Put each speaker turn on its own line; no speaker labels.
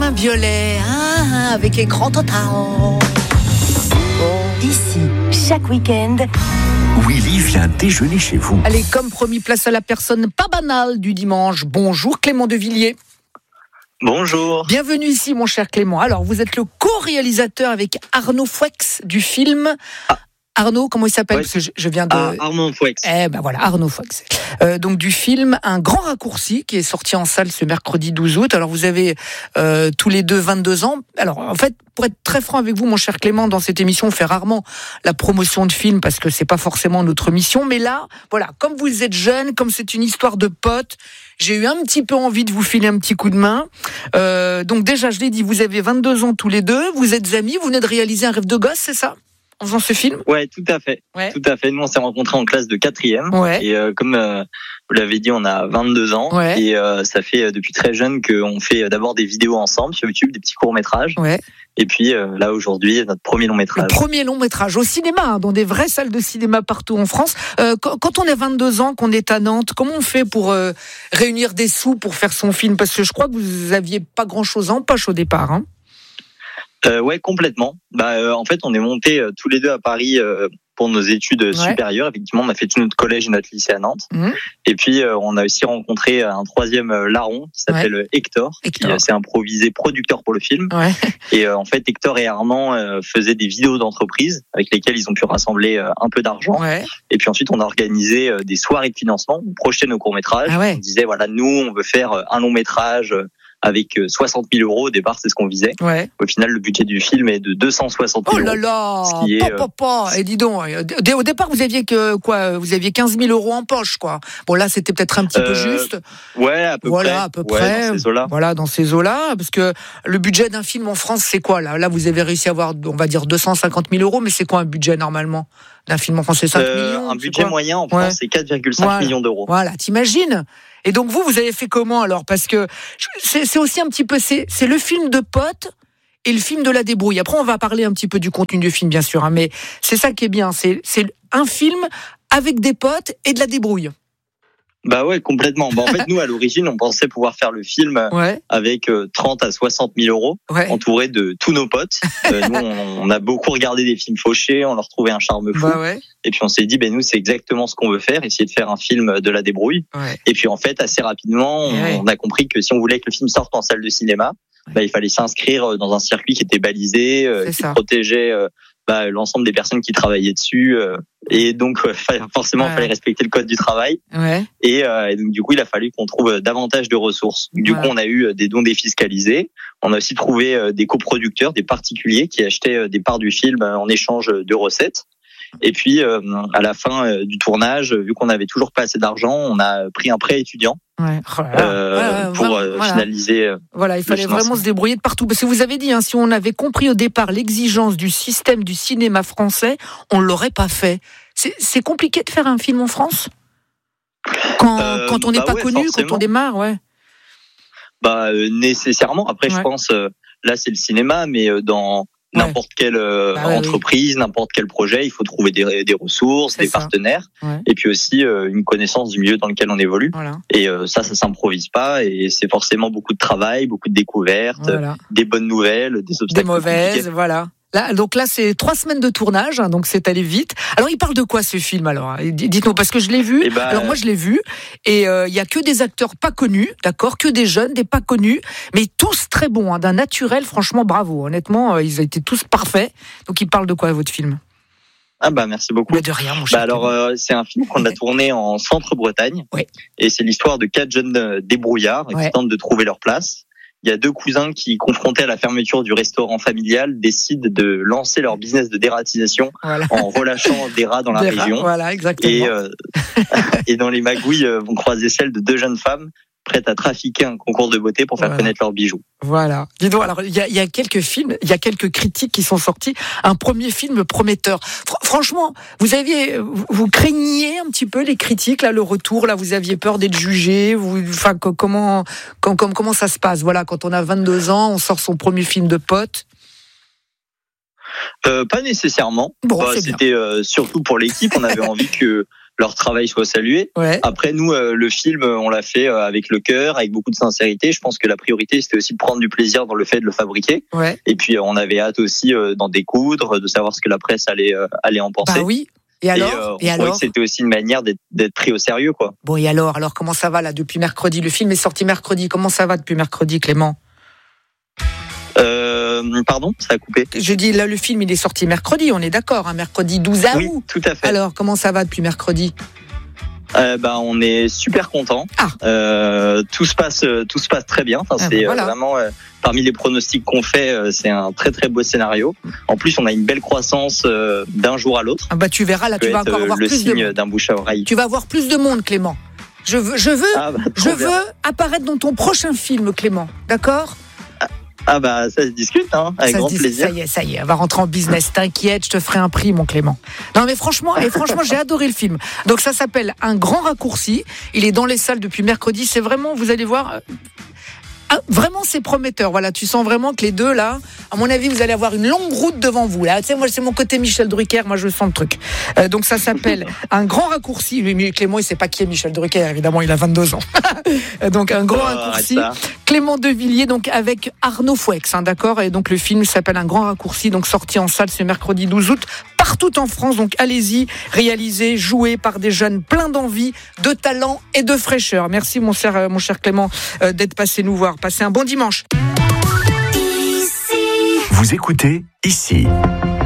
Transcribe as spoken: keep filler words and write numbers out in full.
Benjamin Biolay, hein, avec les grands tontins.
Ici, chaque week-end,
Willy vient déjeuner chez vous.
Allez, comme promis, place à la personne pas banale du dimanche. Bonjour Clément Devilliers.
Bonjour.
Bienvenue ici, mon cher Clément. Alors, vous êtes le co-réalisateur avec Arnaud Foueix du film... Ah. Arnaud, comment il s'appelle?
Ouais.
Parce que je, je viens de...
Ah, Arnaud Foueix.
Eh ben voilà, Arnaud Foueix. Euh, donc du film Un grand raccourci qui est sorti en salle ce mercredi douze août. Alors vous avez euh, tous les deux vingt-deux ans. Alors en fait, pour être très franc avec vous, mon cher Clément, dans cette émission, on fait rarement la promotion de films parce que c'est pas forcément notre mission. Mais là, voilà, comme vous êtes jeune, comme c'est une histoire de potes, j'ai eu un petit peu envie de vous filer un petit coup de main. Euh, donc déjà, je l'ai dit, vous avez vingt-deux ans tous les deux, vous êtes amis, vous venez de réaliser Un rêve de gosse, c'est ça? En faisant ce film?
Ouais, tout à fait.
Ouais.
Tout à fait. Nous, on s'est rencontrés en classe de quatrième.
Ouais.
Et euh, comme euh, vous l'avez dit, on a vingt-deux ans.
Ouais.
Et euh, ça fait euh, depuis très jeune qu'on fait euh, d'abord des vidéos ensemble sur YouTube, des petits courts-métrages.
Ouais.
Et puis euh, là, aujourd'hui, notre premier long-métrage.
Le premier long-métrage au cinéma, hein, dans des vraies salles de cinéma partout en France. Euh, quand, quand on a vingt-deux ans, qu'on est à Nantes, comment on fait pour euh, réunir des sous pour faire son film? Parce que je crois que vous aviez pas grand-chose en poche au départ, hein.
Euh, ouais, complètement. Bah, euh, en fait, on est montés euh, tous les deux à Paris euh, pour nos études
Ouais.
supérieures. Effectivement, on a fait tout notre collège et notre lycée à Nantes.
Mmh.
Et puis, euh, on a aussi rencontré un troisième euh, larron qui s'appelle euh, Hector,
Hector.
qui euh, s'est improvisé producteur pour le film.
Ouais.
Et euh, en fait, Hector et Armand euh, faisaient des vidéos d'entreprise avec lesquelles ils ont pu rassembler euh, un peu d'argent.
Ouais.
Et puis ensuite, on a organisé euh, des soirées de financement. On projetait nos courts-métrages.
Ah ouais.
On disait, voilà, nous, on veut faire euh, un long-métrage euh, avec soixante mille euros. Au départ, c'est ce qu'on visait.
Ouais.
Au final, le budget du film est de deux cent soixante
Oh
mille
là
euros.
là,
Ce qui est,
pa, pa, pa. Et dis donc, dès- au départ vous aviez que quoi, vous aviez quinze mille euros en poche, quoi. Bon là, c'était peut-être un petit peu
Euh,
juste.
Ouais, à peu
Voilà,
près.
à peu
Ouais,
près.
dans ces eaux-là.
Voilà, dans ces eaux-là, parce que le budget d'un film en France, c'est quoi là? Là, vous avez réussi à avoir, on va dire, deux cent cinquante mille euros, mais c'est quoi un budget normalement d'un film en France? C'est cinq
Euh,
millions?
un
c'est
budget
quoi
moyen en
Ouais.
France, c'est quatre virgule cinq
Voilà.
millions d'euros.
Voilà, t'imagines? Et donc vous, vous avez fait comment alors? Parce que c'est, c'est aussi un petit peu, c'est, c'est le film de potes et le film de la débrouille. Après, on va parler un petit peu du contenu du film, bien sûr, hein, mais c'est ça qui est bien. C'est, c'est un film avec des potes et de la débrouille.
Bah ouais, complètement. Bah en fait, nous, à l'origine, on pensait pouvoir faire le film
Ouais,
avec euh, trente à soixante mille euros,
ouais.
entouré de tous nos potes. Euh, nous, on, on a beaucoup regardé des films fauchés, on leur trouvait un charme fou.
Bah ouais,
Et puis on s'est dit, ben nous, c'est exactement ce qu'on veut faire, essayer de faire un film de la débrouille.
ouais.
Et puis en fait, assez rapidement, on,
Ouais.
on a compris que si on voulait que le film sorte en salle de cinéma, bah, il fallait s'inscrire dans un circuit qui était balisé, euh,
C'est
qui
ça.
protégeait euh, bah, l'ensemble des personnes qui travaillaient dessus. Euh, et donc, euh, forcément, il
Ouais.
fallait respecter le code du travail.
Ouais.
Et, euh, et donc, du coup, il a fallu qu'on trouve davantage de ressources. Du
Voilà.
coup, on a eu des dons défiscalisés. On a aussi trouvé euh, des coproducteurs, des particuliers qui achetaient euh, des parts du film euh, en échange de recettes. Et puis, euh, à la fin euh, du tournage, vu qu'on avait toujours pas assez d'argent, on a pris un prêt étudiant
Ouais. Oh là là.
euh,
Ouais, ouais,
pour
voilà,
euh,
voilà.
finaliser. euh,
Voilà, il fallait
financement.
vraiment se débrouiller de partout. Parce que vous avez dit, hein, si on avait compris au départ l'exigence du système du cinéma français, on l'aurait pas fait. C'est, c'est compliqué de faire un film en France quand,
Euh,
quand on n'est
bah
pas
ouais,
connu,
forcément.
quand on démarre, ouais.
Bah euh, nécessairement. Après,
Ouais.
je pense euh, là c'est le cinéma, mais euh, dans
Ouais.
n'importe quelle euh,
Bah ouais,
entreprise, n'importe quel projet, il faut trouver des, des ressources,
C'est
des
ça.
partenaires,
Ouais.
et puis aussi euh, une connaissance du milieu dans lequel on évolue.
Voilà.
Et euh, ça, ça s'improvise pas, et c'est forcément beaucoup de travail, beaucoup de découvertes,
Voilà.
des bonnes nouvelles, des
Des
obstacles
mauvaises,
compliqués.
voilà. Là, donc là, c'est trois semaines de tournage, hein, donc c'est allé vite. Alors, il parle de quoi ce film alors? Dites-nous, parce que je l'ai vu.
Eh ben,
alors moi, je l'ai vu, et il euh, y a que des acteurs pas connus, d'accord, que des jeunes, des pas connus, mais tous très bons, hein, d'un naturel. Franchement, bravo. Honnêtement, euh, ils ont été tous parfaits. Donc, il parle de quoi votre film?
Ah bah merci beaucoup.
Mais de rien, mon cher.
Bah alors euh, c'est un film qu'on a tourné en Centre-Bretagne,
Oui.
et c'est l'histoire de quatre jeunes euh, débrouillards
Ouais.
qui tentent de trouver leur place. Il y a deux cousins qui, confrontés à la fermeture du restaurant familial, décident de lancer leur business de dératisation
Voilà.
en relâchant des rats dans la
Des rats,
région.
Voilà, exactement.
Et, euh, et dans les magouilles euh, vont croiser celles de deux jeunes femmes prêtes à trafiquer un concours de beauté pour faire
Voilà.
connaître leurs bijoux.
Voilà. Dis donc, alors il y a, il y a quelques films, il y a quelques critiques qui sont sortis. Un premier film prometteur. Fr- franchement, vous aviez, vous, vous craigniez un petit peu les critiques là, le retour là, vous aviez peur d'être jugé. Vous, enfin, co- comment, com- com- comment ça se passe? Voilà, quand on a vingt-deux ans, on sort son premier film de pote.
Euh, pas nécessairement.
Bon,
Bah,
c'est bien.
c'était euh, surtout pour l'équipe. On avait envie que leur travail soit salué.
Ouais.
Après, nous, euh, le film, on l'a fait euh, avec le cœur, avec beaucoup de sincérité. Je pense que la priorité, c'était aussi de prendre du plaisir dans le fait de le fabriquer.
Ouais.
Et puis, euh, on avait hâte aussi euh, d'en découdre, de savoir ce que la presse allait euh, allait en penser.
Bah oui. Et alors,
et, euh, on
et
trouvait
alors
que c'était aussi une manière d'être, d'être pris au sérieux, quoi.
Bon, et alors, alors comment ça va là depuis mercredi? Le film est sorti mercredi. Comment ça va depuis mercredi, Clément?
Euh, pardon, ça a coupé.
Je dis là, le film il est sorti mercredi. On est d'accord, hein, mercredi douze août.
Oui, tout à fait.
Alors, comment ça va depuis mercredi?
Euh, bah, on est super contents.
Ah.
Euh, tout se passe, tout se passe très bien. Enfin,
Ah,
c'est
bah voilà.
euh, vraiment euh, parmi les pronostics qu'on fait, euh, c'est un très très beau scénario. En plus, on a une belle croissance euh, d'un jour à l'autre.
Ah bah tu verras là,
Ça peut
tu vas
être,
encore
euh,
avoir
le
plus de
signe
monde.
d'un bouche à oreille.
Tu vas avoir plus de monde, Clément. Je veux, je veux,
Ah bah,
je
trop bien.
veux apparaître dans ton prochain film, Clément. D'accord?
Ah bah ça se discute, hein, avec
Ça se
grand
dit,
plaisir.
Ça y est, ça y est, on va rentrer en business. T'inquiète, je te ferai un prix, mon Clément. Non, mais franchement, et franchement, j'ai adoré le film. Donc ça s'appelle Un grand raccourci. Il est dans les salles depuis mercredi. C'est vraiment, vous allez voir. euh, Ah, vraiment, c'est prometteur. Voilà, tu sens vraiment que les deux là, à mon avis, vous allez avoir une longue route devant vous. Là, tu sais, moi, c'est mon côté Michel Drucker. Moi, je sens le truc. Euh, donc, ça s'appelle Un grand raccourci. Lui, mais Clément, il sait pas qui est Michel Drucker. Évidemment, il a vingt-deux ans. Donc, un grand
Oh,
raccourci.
arrête ça.
Clément Devilliers, donc avec Arnaud Fouex, hein, d'accord. Et donc, le film s'appelle Un grand raccourci. Donc, sorti en salle ce mercredi douze août partout en France. Donc, allez-y, réalisé, joué par des jeunes pleins d'envie, de talent et de fraîcheur. Merci, mon cher, mon cher Clément, euh, d'être passé nous voir. Passez un bon dimanche.
Vous écoutez Ici.